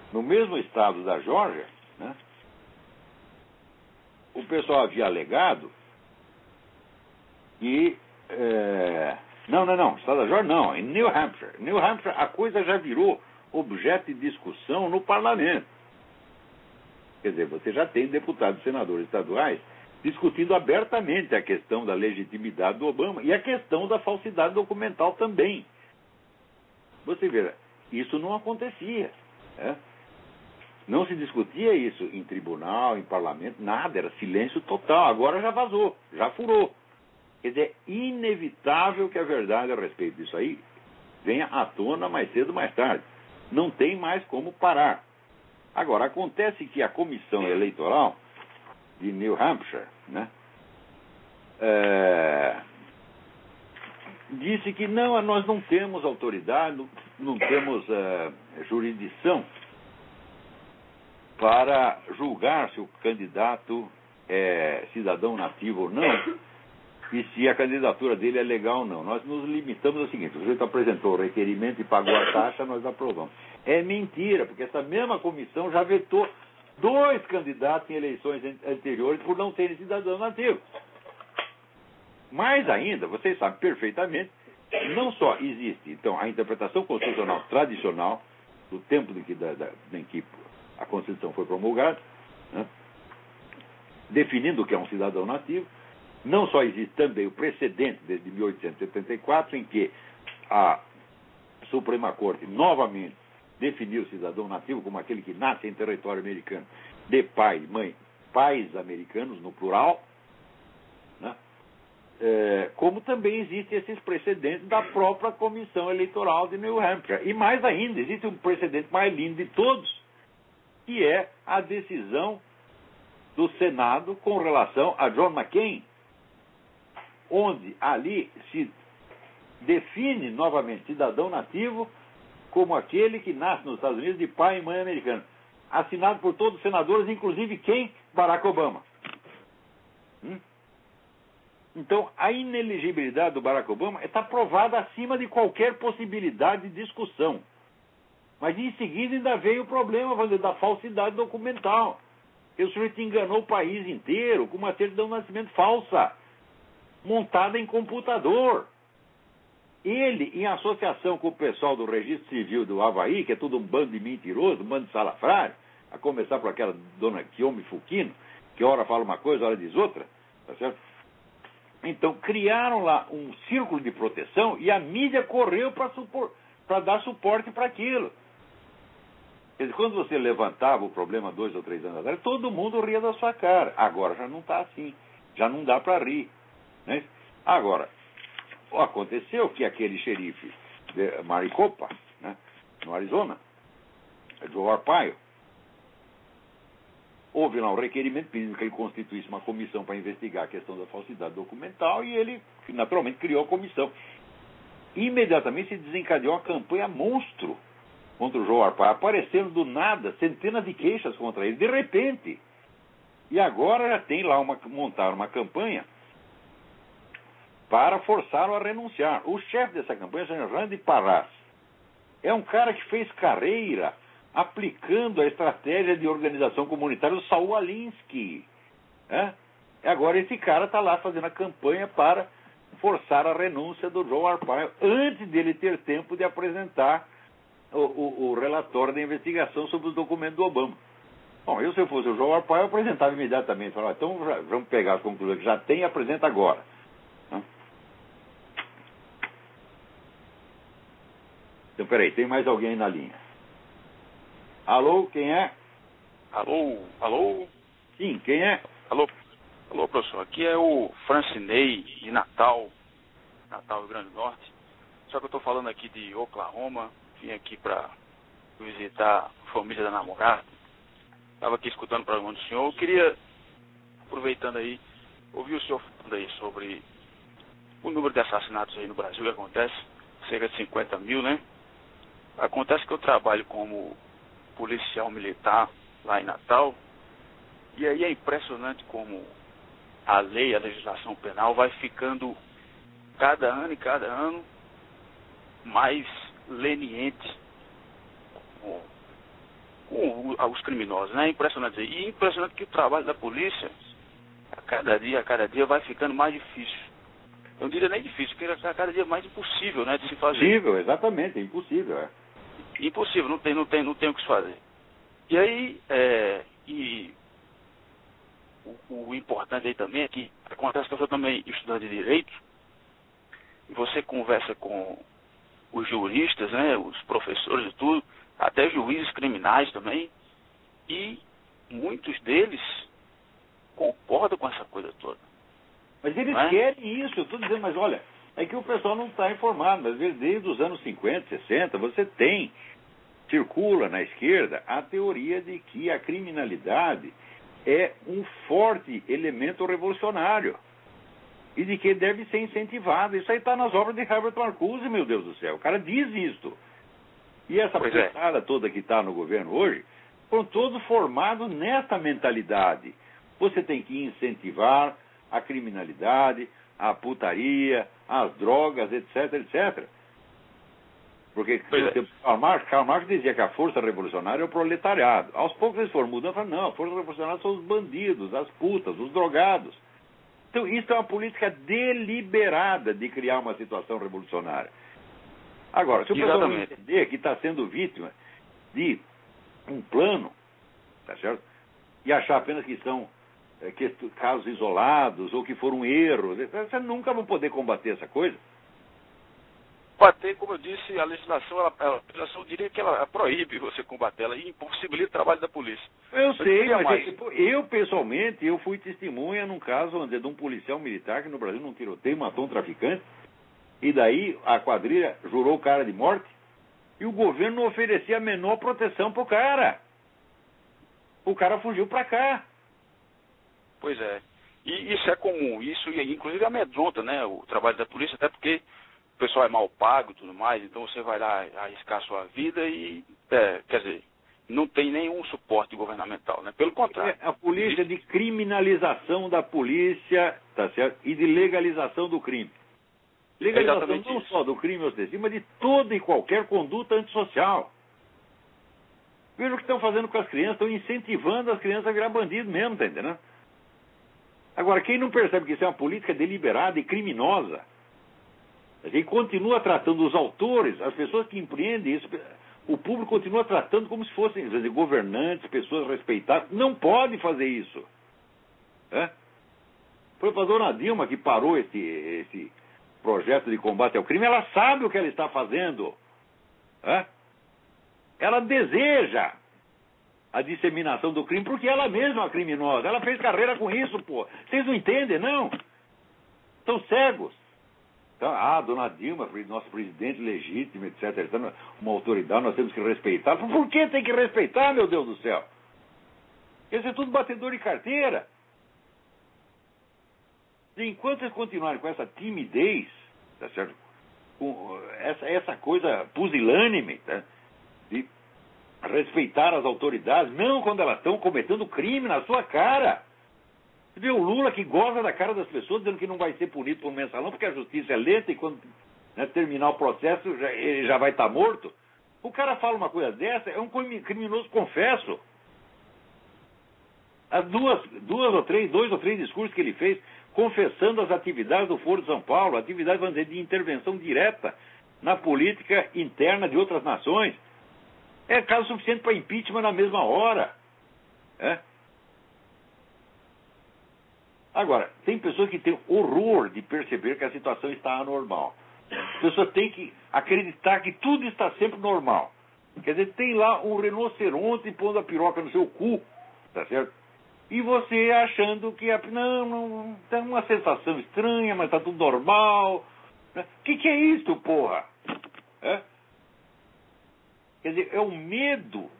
no mesmo estado da Geórgia, né, o pessoal havia alegado que... Não, estado da Geórgia não, em New Hampshire. New Hampshire a coisa já virou objeto de discussão no parlamento. Quer dizer, você já tem deputados e senadores estaduais discutindo abertamente a questão da legitimidade do Obama e a questão da falsidade documental também. Você vê, isso não acontecia. Né? Não se discutia isso em tribunal, em parlamento, nada, era silêncio total. Agora já vazou, já furou. Quer dizer, é inevitável que a verdade a respeito disso aí venha à tona mais cedo ou mais tarde. Não tem mais como parar. Agora, acontece que a comissão eleitoral de New Hampshire, né, disse que não, nós não temos autoridade, não temos jurisdição para julgar se o candidato é cidadão nativo ou não e se a candidatura dele é legal ou não. Nós nos limitamos ao seguinte: o sujeito apresentou o requerimento e pagou a taxa, nós aprovamos. É mentira, porque essa mesma comissão já vetou 2 candidatos em eleições anteriores por não serem cidadãos nativos. Mais ainda, vocês sabem perfeitamente, não só existe, então, a interpretação constitucional tradicional do tempo em que a Constituição foi promulgada, né, definindo o que é um cidadão nativo. Não só existe também o precedente desde 1874, em que a Suprema Corte novamente definiu o cidadão nativo como aquele que nasce em território americano de pai e mãe, pais americanos no plural, né? Como também existem esses precedentes da própria Comissão Eleitoral de New Hampshire. E mais ainda, existe um precedente mais lindo de todos, que é a decisão do Senado com relação a John McCain, onde ali se define novamente cidadão nativo como aquele que nasce nos Estados Unidos de pai e mãe americano. Assinado por todos os senadores, inclusive quem? Barack Obama. Então, a ineligibilidade do Barack Obama está provada acima de qualquer possibilidade de discussão. Mas em seguida ainda veio o problema da falsidade documental. O sujeito enganou o país inteiro com uma certidão de nascimento falsa, montada em computador. Ele, em associação com o pessoal do Registro Civil do Havaí, que é tudo um bando de mentiroso, um bando de salafrário, a começar por aquela dona Kiyomi Fukino, que ora fala uma coisa, ora diz outra, tá certo? Então, criaram lá um círculo de proteção e a mídia correu para dar suporte para aquilo. Quer dizer, quando você levantava o problema 2 ou 3 anos atrás, todo mundo ria da sua cara. Agora já não está assim. Já não dá para rir. Né? Agora, aconteceu que aquele xerife de Maricopa, né, no Arizona, Joe Arpaio, houve lá um requerimento pedindo que ele constituísse uma comissão para investigar a questão da falsidade documental e ele, naturalmente, criou a comissão. Imediatamente se desencadeou uma campanha monstro contra o Joe Arpaio, aparecendo do nada centenas de queixas contra ele, de repente. E agora já tem lá montaram uma campanha para forçá-lo a renunciar. O chefe dessa campanha é o Sr. Randy Parras. É um cara que fez carreira aplicando a estratégia de organização comunitária do Saul Alinsky. Agora esse cara está lá fazendo a campanha para forçar a renúncia do Joe Arpaio antes dele ter tempo de apresentar o relatório da investigação sobre os documentos do Obama. Bom, se eu fosse o Joe Arpaio, eu apresentava imediatamente. Falava, então vamos pegar as conclusões que já tem e apresenta agora. Então, peraí, tem mais alguém aí na linha? Alô, quem é? Alô? Sim, quem é? Alô, professor. Aqui é o Francinei, de Natal, Rio Grande do Norte. Só que eu estou falando aqui de Oklahoma. Vim aqui para visitar a família da namorada. Estava aqui escutando o programa do senhor. Eu queria, aproveitando aí, ouvir o senhor falando aí sobre o número de assassinatos aí no Brasil que acontece, cerca de 50 mil, né? Acontece que eu trabalho como policial militar lá em Natal, e aí é impressionante como a legislação penal vai ficando cada ano mais leniente com os criminosos, né? É impressionante. E impressionante que o trabalho da polícia, a cada dia vai ficando mais difícil. Eu não diria nem difícil, porque a cada dia é mais impossível, né, de se fazer. Impossível, exatamente, é impossível. É. Impossível, não tem o que se fazer. E aí, o importante aí também é que acontece que eu sou também estudante de Direito, e você conversa com os juristas, né, os professores e tudo, até juízes criminais também, e muitos deles concordam com essa coisa toda. Mas eles querem isso, eu estou dizendo, mas olha, é que o pessoal não está informado, mas desde os anos 50, 60, você circula na esquerda a teoria de que a criminalidade é um forte elemento revolucionário e de que deve ser incentivado. Isso aí está nas obras de Herbert Marcuse, meu Deus do céu. O cara diz isso. E essa pesada toda que está no governo hoje, foram todos formados nessa mentalidade. Você tem que incentivar a criminalidade, a putaria, as drogas, etc, etc. Porque Karl Marx dizia que a força revolucionária é o proletariado. Aos poucos eles foram mudando e falaram, não, a força revolucionária são os bandidos, as putas, os drogados. Então isso é uma política deliberada de criar uma situação revolucionária. Agora, se o pessoal não entender que está sendo vítima de um plano, tá certo? E achar apenas que são casos isolados ou que foram erros, você nunca vai poder combater essa coisa. Combater, como eu disse, a legislação, eu diria que ela proíbe você combater ela e impossibilita o trabalho da polícia. Eu sei, mas eu pessoalmente, eu fui testemunha num caso de um policial militar que no Brasil num tiroteio matou um traficante, e daí a quadrilha jurou o cara de morte, e o governo não oferecia a menor proteção pro cara. O cara fugiu pra cá. Pois é. E isso é comum, isso inclusive amedronta, né, o trabalho da polícia, até porque o pessoal é mal pago e tudo mais, então você vai lá arriscar a sua vida e, quer dizer, não tem nenhum suporte governamental, né? Pelo contrário. A polícia de criminalização da polícia, tá certo? E de legalização do crime. Legalização não só do crime ostensivo, mas de toda e qualquer conduta antissocial. Veja o que estão fazendo com as crianças, estão incentivando as crianças a virar bandido mesmo, tá entendendo? Agora, quem não percebe que isso é uma política deliberada e criminosa, quem continua tratando os autores, as pessoas que empreendem isso, o público continua tratando como se fossem governantes, pessoas respeitadas. Não pode fazer isso. Foi a dona Dilma que parou esse projeto de combate ao crime. Ela sabe o que ela está fazendo. Ela deseja a disseminação do crime porque ela mesma é criminosa. Ela fez carreira com isso, pô. Vocês não entendem, não? Estão cegos. Então, dona Dilma, nosso presidente legítimo, etc. Uma autoridade, nós temos que respeitar. Por que tem que respeitar, meu Deus do céu? Isso é tudo batedor de carteira. E enquanto eles continuarem com essa timidez, tá certo? Com essa coisa pusilânime, tá? De respeitar as autoridades, não quando elas estão cometendo crime na sua cara. Você vê o Lula que goza da cara das pessoas, dizendo que não vai ser punido por mensalão, porque a justiça é lenta e quando terminar o processo ele já vai estar morto. O cara fala uma coisa dessa, é um criminoso confesso. As dois ou três discursos que ele fez, confessando as atividades do Foro de São Paulo, atividades, vamos dizer, de intervenção direta na política interna de outras nações, é caso suficiente para impeachment na mesma hora. Agora, tem pessoas que têm horror de perceber que a situação está anormal. As pessoas têm que acreditar que tudo está sempre normal. Quer dizer, tem lá um rinoceronte pondo a piroca no seu cu, tá certo? E você achando que não, tem uma sensação estranha, mas está tudo normal. O que é isso, porra? Quer dizer, é o medo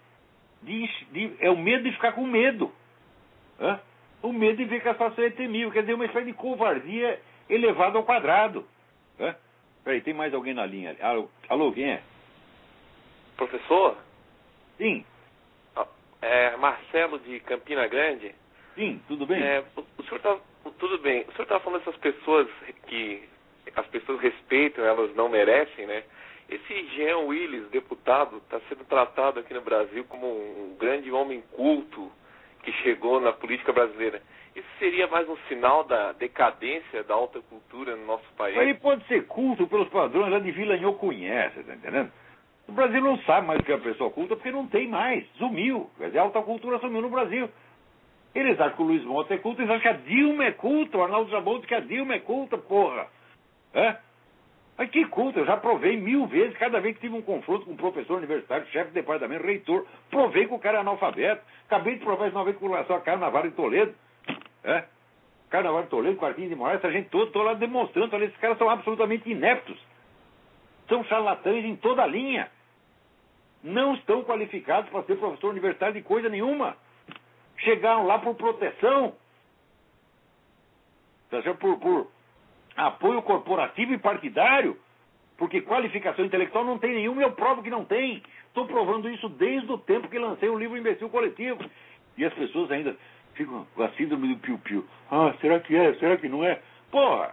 de ficar com medo. O medo de ver que a situação é temível. Quer dizer, uma espécie de covardia elevada ao quadrado. Peraí, tem mais alguém na linha? Alô, quem é? Professor? Sim. É Marcelo de Campina Grande. Sim, tudo bem? O senhor tá, tudo bem. O senhor estava falando dessas pessoas que as pessoas respeitam, elas não merecem, né? Esse Jean Willis, deputado, está sendo tratado aqui no Brasil como um grande homem culto que chegou na política brasileira. Isso seria mais um sinal da decadência da alta cultura no nosso país? Ele pode ser culto pelos padrões lá de Villanhau conhece, tá entendendo? O Brasil não sabe mais o que é uma pessoa culta porque não tem mais, sumiu. Quer dizer, a alta cultura sumiu no Brasil. Eles acham que o Luiz Mota é culto, eles acham que a Dilma é culta, o Arnaldo Jabot diz que a Dilma é culta, porra. Mas que culto, eu já provei 1000 vezes, cada vez que tive um confronto com um professor universitário, chefe de departamento, reitor, provei que o cara é analfabeto. Acabei de provar isso uma vez com relação a Carnaval em Toledo. Carnaval em Toledo, Quartinho de Moraes, essa gente toda, estou lá demonstrando, esses caras são absolutamente ineptos. São charlatães em toda a linha. Não estão qualificados para ser professor universitário de coisa nenhuma. Chegaram lá por proteção, por apoio corporativo e partidário, porque qualificação intelectual não tem nenhuma e eu provo que não tem. Estou provando isso desde o tempo que lancei o livro Imbecil Coletivo. E as pessoas ainda ficam com a síndrome do piu-piu. Ah, será que é? Será que não é? Porra!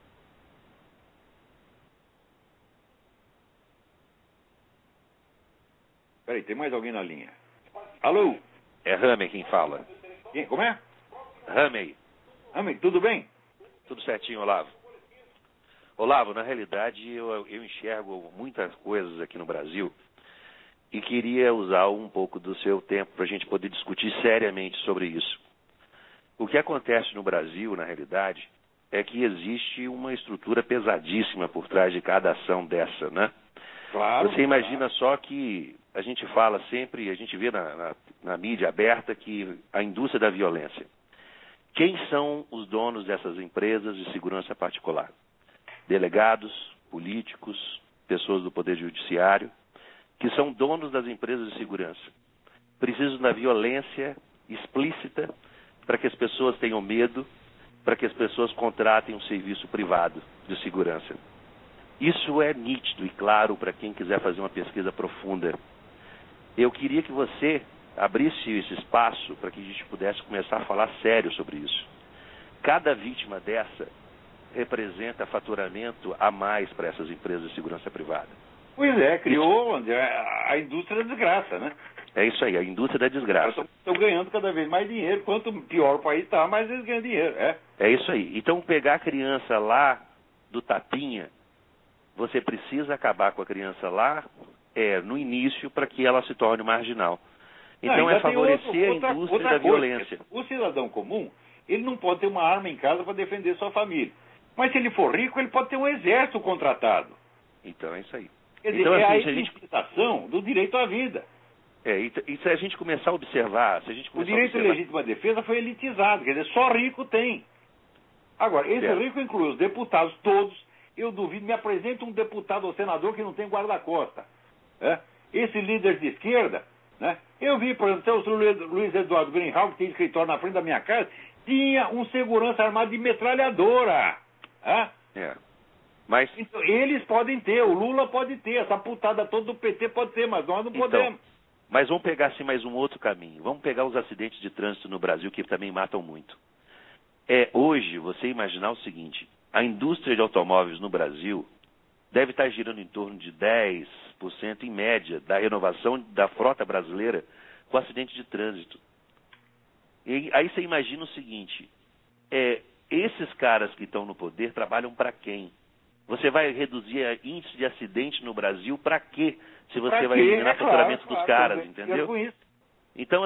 Peraí, tem mais alguém na linha? Alô? É Ramey quem fala. Quem? Como é? Ramey. Ramey, tudo bem? Tudo certinho, Olavo. Olavo, na realidade eu enxergo muitas coisas aqui no Brasil e queria usar um pouco do seu tempo para a gente poder discutir seriamente sobre isso. O que acontece no Brasil, na realidade, é que existe uma estrutura pesadíssima por trás de cada ação dessa, né? Claro. Você imagina só que a gente fala sempre, a gente vê na mídia aberta que a indústria da violência. Quem são os donos dessas empresas de segurança particular? Delegados, políticos, pessoas do Poder Judiciário, que são donos das empresas de segurança. Precisam da violência explícita para que as pessoas tenham medo, para que as pessoas contratem um serviço privado de segurança. Isso é nítido e claro para quem quiser fazer uma pesquisa profunda. Eu queria que você abrisse esse espaço para que a gente pudesse começar a falar sério sobre isso. Cada vítima dessa representa faturamento a mais para essas empresas de segurança privada. Pois é, criou a indústria da desgraça, né? É isso aí, a indústria da desgraça. Estão ganhando cada vez mais dinheiro. Quanto pior o país está, mais eles ganham dinheiro. É isso aí. Então, pegar a criança lá do tapinha, você precisa acabar com a criança lá no início para que ela se torne marginal. Então, é favorecer a indústria da violência. O cidadão comum, ele não pode ter uma arma em casa para defender sua família. Mas se ele for rico, ele pode ter um exército contratado. Então, é isso aí. Quer dizer, então, é assim, a elitização do direito à vida. E se a gente começar a observar... O direito à legítima defesa foi elitizado, quer dizer, só rico tem. Agora, esse rico inclui os deputados todos. Eu duvido, me apresenta um deputado ou senador que não tem guarda-costa. Esse líder de esquerda, né? Eu vi, por exemplo, o Luiz Eduardo Greenhalgh, que tem escritório na frente da minha casa, tinha um segurança armado de metralhadora. Mas... Então, eles podem ter, o Lula pode ter, essa putada toda do PT pode ter, mas nós não podemos. Mas vamos pegar assim mais um outro caminho. Vamos pegar os acidentes de trânsito no Brasil, que também matam muito. Hoje, você imaginar o seguinte, a indústria de automóveis no Brasil deve estar girando em torno de 10% em média da renovação da frota brasileira com acidente de trânsito. E aí você imagina o seguinte, esses caras que estão no poder trabalham para quem? Você vai reduzir o índice de acidente no Brasil para quê? Se você vai eliminar o faturamento dos caras, entendeu? Então,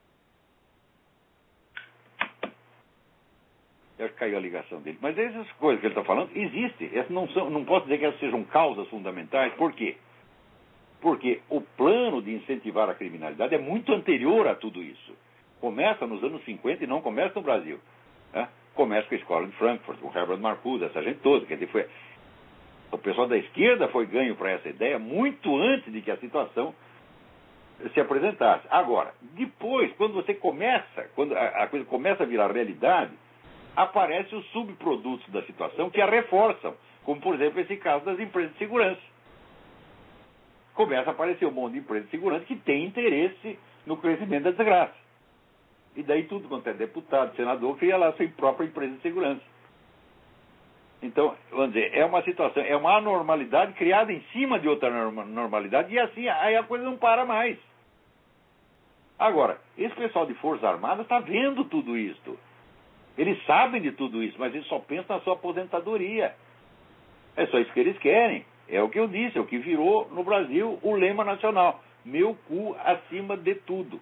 eu acho que caiu a ligação dele. Mas essas coisas que ele está falando existem. Essas não posso dizer que elas sejam causas fundamentais. Por quê? Porque o plano de incentivar a criminalidade é muito anterior a tudo isso. Começa nos anos 50 e não começa no Brasil. Começa com a escola de Frankfurt, com Herbert Marcuse, essa gente toda. Quer dizer, o pessoal da esquerda foi ganho para essa ideia muito antes de que a situação se apresentasse. Agora, depois, quando a coisa começa a virar realidade, aparecem os subprodutos da situação que a reforçam, como, por exemplo, esse caso das empresas de segurança. Começa a aparecer um monte de empresas de segurança que tem interesse no crescimento da desgraça. E daí tudo quanto é deputado, senador, cria lá a sua própria empresa de segurança. Então, vamos dizer, é uma situação, é uma anormalidade criada em cima de outra normalidade, e assim, aí a coisa não para mais. Agora, esse pessoal de Forças Armadas está vendo tudo isso. Eles sabem de tudo isso, mas eles só pensam na sua aposentadoria. É só isso que eles querem. É o que eu disse, é o que virou no Brasil o lema nacional. Meu cu acima de tudo.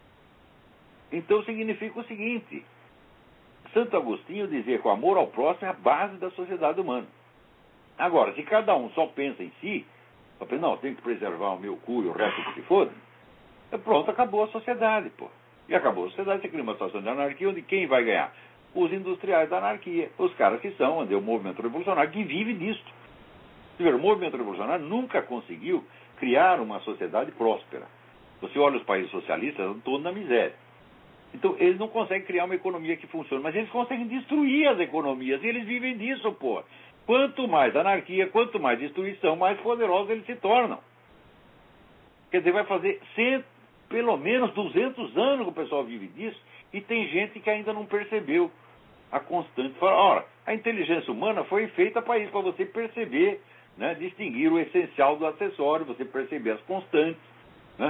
Então significa o seguinte: Santo Agostinho dizia que o amor ao próximo é a base da sociedade humana. Agora, se cada um só pensa em si, só pensa, não, eu tenho que preservar o meu cu e o resto que se foda, pronto, acabou a sociedade, pô. E acabou a sociedade, você cria uma situação de anarquia onde quem vai ganhar? Os industriais da anarquia, os caras que são, o movimento revolucionário, que vive disso. O movimento revolucionário nunca conseguiu criar uma sociedade próspera. Você olha os países socialistas, estão todos na miséria. Então, eles não conseguem criar uma economia que funcione, mas eles conseguem destruir as economias, e eles vivem disso, pô. Quanto mais anarquia, quanto mais destruição, mais poderosos eles se tornam. Quer dizer, vai fazer pelo menos 200 anos que o pessoal vive disso, e tem gente que ainda não percebeu a constante. Ora, a inteligência humana foi feita para isso, para você perceber, né, distinguir o essencial do acessório, você perceber as constantes, né?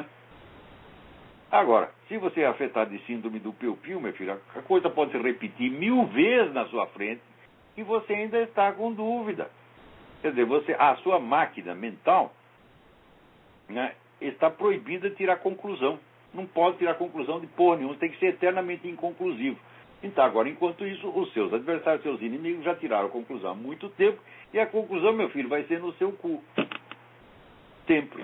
Agora, se você é afetado de síndrome do piu-piu, meu filho, a coisa pode se repetir 1000 vezes na sua frente e você ainda está com dúvida. Quer dizer, a sua máquina mental, né, está proibida de tirar conclusão. Não pode tirar conclusão de porra nenhuma, tem que ser eternamente inconclusivo. Então, agora, enquanto isso, os seus adversários, seus inimigos já tiraram a conclusão há muito tempo, e a conclusão, meu filho, vai ser no seu cu. Sempre.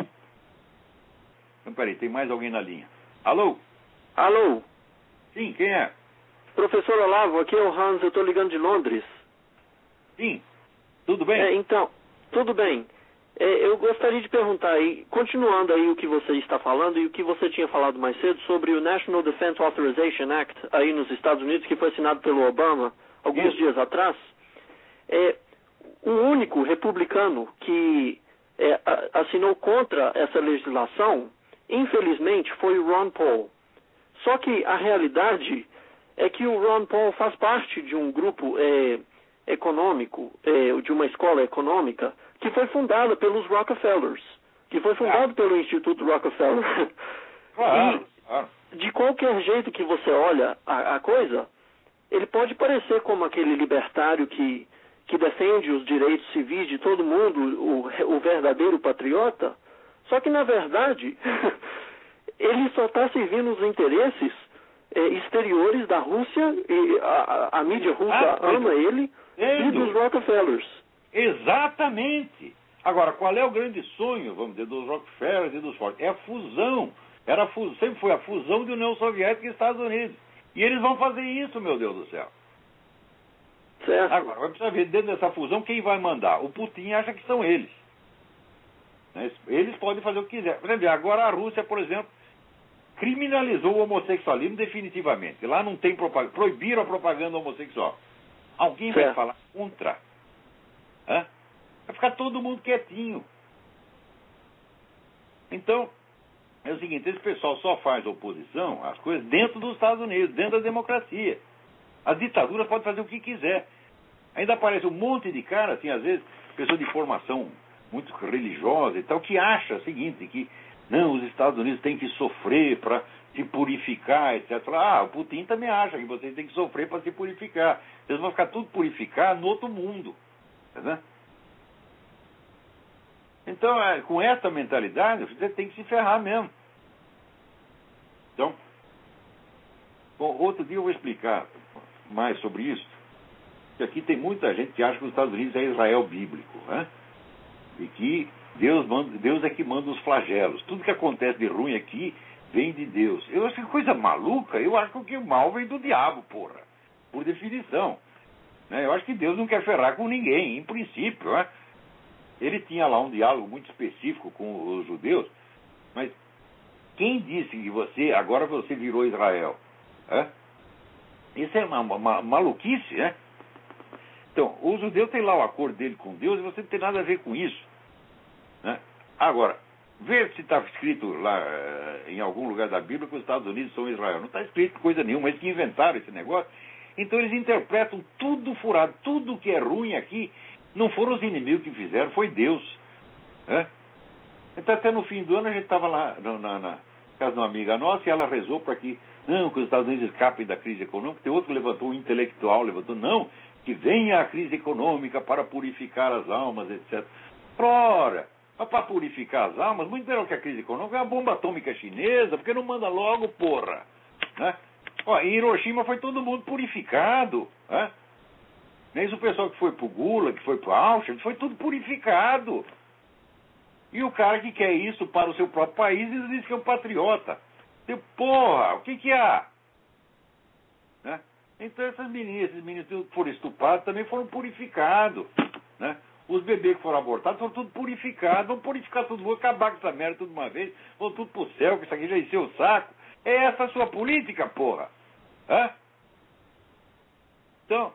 Então, peraí, tem mais alguém na linha. Alô? Alô? Sim, quem é? Professor Olavo, aqui é o Hans, eu estou ligando de Londres. Sim, tudo bem? Então, tudo bem. Eu gostaria de perguntar aí, continuando aí o que você está falando e o que você tinha falado mais cedo sobre o National Defense Authorization Act aí nos Estados Unidos, que foi assinado pelo Obama alguns dias atrás. O único republicano que assinou contra essa legislação, infelizmente, foi o Ron Paul. Só que a realidade é que o Ron Paul faz parte de um grupo econômico, de uma escola econômica, que foi fundada pelos Rockefellers, que foi fundado pelo Instituto Rockefeller. Claro. E, de qualquer jeito que você olha a coisa, ele pode parecer como aquele libertário que defende os direitos civis de todo mundo, o verdadeiro patriota, só que, na verdade, ele só está servindo os interesses exteriores da Rússia, e a mídia russa ama ele, e dos Rockefellers. Exatamente. Agora, qual é o grande sonho, vamos dizer, dos Rockefellers e dos Ford? É a fusão. Sempre foi a fusão de União Soviética e Estados Unidos. E eles vão fazer isso, meu Deus do céu. Certo. Agora, vai precisar ver dentro dessa fusão quem vai mandar. O Putin acha que são eles. Eles podem fazer o que quiser. Por exemplo, agora a Rússia, por exemplo, criminalizou o homossexualismo definitivamente. Lá não tem propaganda. Proibiram a propaganda homossexual. Alguém vai falar contra? Vai ficar todo mundo quietinho. Então, é o seguinte, esse pessoal só faz oposição às coisas dentro dos Estados Unidos, dentro da democracia. As ditaduras podem fazer o que quiser. Ainda aparece um monte de cara, assim, às vezes, pessoa de formação muito religiosa e tal, que acha o seguinte, que não, os Estados Unidos têm que sofrer para se purificar, etc. O Putin também acha que vocês têm que sofrer para se purificar. Vocês vão ficar tudo purificado no outro mundo. Tá? Então, com essa mentalidade, você tem que se ferrar mesmo. Então, bom, outro dia eu vou explicar mais sobre isso, que aqui tem muita gente que acha que os Estados Unidos é Israel bíblico, né? E que Deus é que manda os flagelos. Tudo que acontece de ruim aqui vem de Deus. Eu acho que coisa maluca, eu acho que o mal vem do diabo, porra. Por definição. Né? Eu acho que Deus não quer ferrar com ninguém, em princípio, né? Ele tinha lá um diálogo muito específico com os judeus, mas quem disse que agora você virou Israel? Isso é uma maluquice, né? Então, o judeu tem lá o acordo dele com Deus e você não tem nada a ver com isso. Né? Agora, vê se está escrito lá em algum lugar da Bíblia que os Estados Unidos são Israel. Não está escrito coisa nenhuma, eles que inventaram esse negócio. Então eles interpretam tudo furado. Tudo que é ruim aqui não foram os inimigos que fizeram, foi Deus. Né? Então até no fim do ano a gente estava lá na casa de uma amiga nossa e ela rezou para que os Estados Unidos escapem da crise econômica. Tem outro que levantou, um intelectual levantou, que venha a crise econômica para purificar as almas, etc. Ora, para purificar as almas, muito melhor que a crise econômica é a bomba atômica chinesa, porque não manda logo, porra. Né? Em Hiroshima foi todo mundo purificado. Né? Nem o pessoal que foi pro Gulag, que foi pro Auschwitz, foi tudo purificado. E o cara que quer isso para o seu próprio país, ele diz que é um patriota. Porra, o que há? Né? Então esses meninos que foram estuprados também foram purificados. Né? Os bebês que foram abortados foram tudo purificados. Vão purificar tudo, vão acabar com essa merda tudo de uma vez. Vão tudo pro céu, que isso aqui já encheu o saco. É essa a sua política, porra. Hã? Então,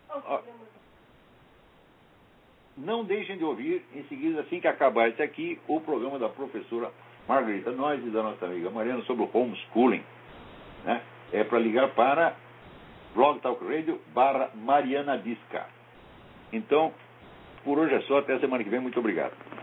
não deixem de ouvir, em seguida, assim que acabar esse aqui, o programa da professora Margarita Noyes e da nossa amiga Mariana sobre o homeschooling. Né? É para ligar para Blog Talk Radio /Mariana Disca. Então, por hoje é só. Até a semana que vem. Muito obrigado.